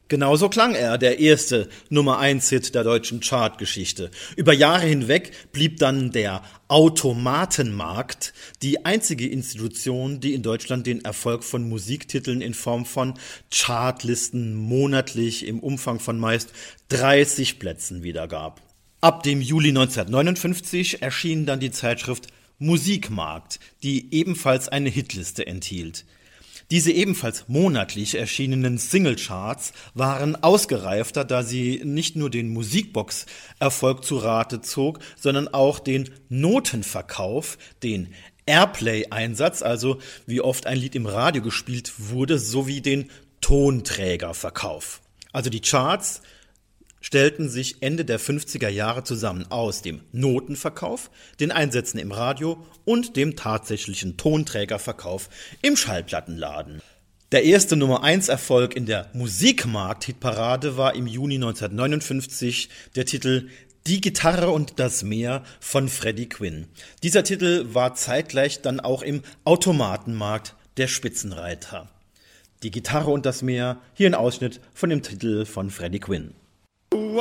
Genauso klang er, der erste Nummer-1-Hit der deutschen Chartgeschichte. Über Jahre hinweg blieb dann der Automatenmarkt die einzige Institution, die in Deutschland den Erfolg von Musiktiteln in Form von Chartlisten monatlich im Umfang von meist 30 Plätzen wiedergab. Ab dem Juli 1959 erschien dann die Zeitschrift Musikmarkt, die ebenfalls eine Hitliste enthielt. Diese ebenfalls monatlich erschienenen Singlecharts waren ausgereifter, da sie nicht nur den Musikbox-Erfolg zu Rate zog, sondern auch den Notenverkauf, den Airplay-Einsatz, also wie oft ein Lied im Radio gespielt wurde, sowie den Tonträgerverkauf. Also die Charts stellten sich Ende der 50er Jahre zusammen aus dem Notenverkauf, den Einsätzen im Radio und dem tatsächlichen Tonträgerverkauf im Schallplattenladen. Der erste Nummer-1-Erfolg in der Musikmarkt-Hitparade war im Juni 1959 der Titel Die Gitarre und das Meer von Freddie Quinn. Dieser Titel war zeitgleich dann auch im Automatenmarkt der Spitzenreiter. Die Gitarre und das Meer, hier ein Ausschnitt von dem Titel von Freddie Quinn.